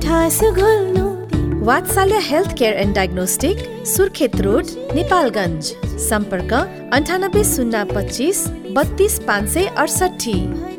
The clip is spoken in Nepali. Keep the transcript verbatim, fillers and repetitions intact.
मिठास घोल्नु। वात्सल्य health care and diagnostic, Surkhet road, Nepalgunj. सम्पर्क अन्ठानब्बे शून्य पच्चिस बत्तीस पाँच सय अडसठी।